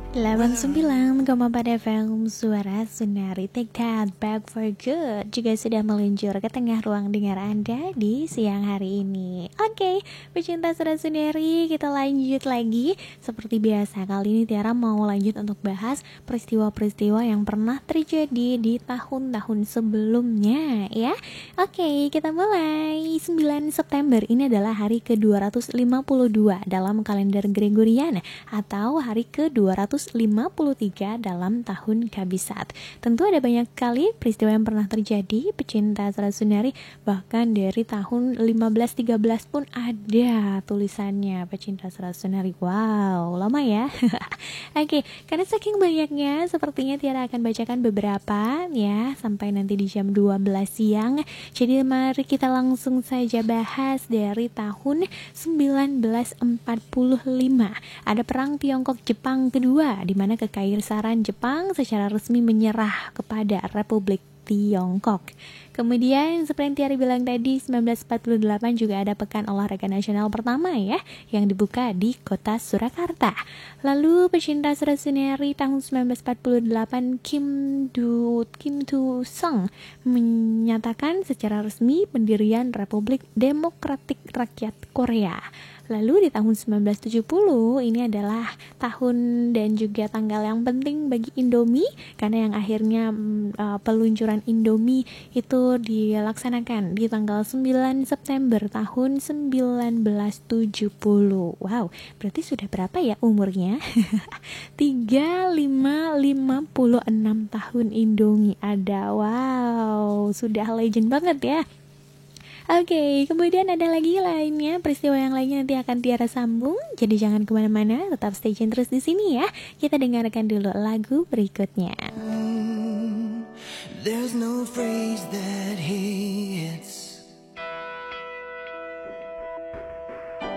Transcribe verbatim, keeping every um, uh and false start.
delapan puluh sembilan koma empat F M Suara Sunari, Take That Back for Good juga sudah meluncur ke tengah ruang dengar Anda di siang hari ini. Oke, pecinta Suara Sunari, kita lanjut lagi. Seperti biasa, kali ini Tiara mau lanjut untuk bahas peristiwa-peristiwa yang pernah terjadi di tahun-tahun sebelumnya ya. Oke, kita mulai. Sembilan September ini adalah hari ke dua ratus lima puluh dua dalam kalender Gregorian atau hari ke dua ratus lima puluh tiga dalam tahun Kabisat. Tentu ada banyak kali peristiwa yang pernah terjadi, pecinta Suara Sunari, bahkan dari tahun lima belas tiga belas pun ada tulisannya, pecinta Suara Sunari. Wow, lama ya. Oke, karena saking banyaknya, sepertinya Tiara akan bacakan beberapa ya, sampai nanti di jam dua belas siang. Jadi mari kita langsung saja bahas dari tahun sembilan belas empat puluh lima. Ada perang Tiongkok Jepang kedua, di mana kekaisaran Jepang secara resmi menyerah kepada Republik Tiongkok. Kemudian seperti yang Tiara bilang tadi, sembilan belas empat puluh delapan juga ada Pekan Olahraga Nasional pertama ya, yang dibuka di kota Surakarta. Lalu pecinta Suara Sunari, tahun sembilan belas empat puluh delapan Kim Do Kim Do Sung menyatakan secara resmi pendirian Republik Demokratik Rakyat Korea. Lalu di tahun sembilan belas tujuh puluh ini adalah tahun dan juga tanggal yang penting bagi Indomie, karena yang akhirnya uh, peluncuran Indomie itu dilaksanakan di tanggal sembilan September tahun sembilan belas tujuh puluh. Wow, berarti sudah berapa ya umurnya? tiga lima lima puluh enam tahun Indomie ada. Wow, sudah legend banget ya. Oke, okay, kemudian ada lagi lainnya, peristiwa yang lainnya nanti akan Tiara sambung. Jadi jangan kemana-mana, tetap stay tune terus di sini ya. Kita dengarkan dulu lagu berikutnya. There's no phrase that he